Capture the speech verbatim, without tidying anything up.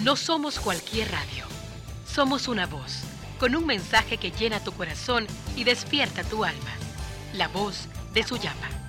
No somos cualquier radio. Somos una voz, con un mensaje que llena tu corazón y despierta tu alma. La voz de Suyapa.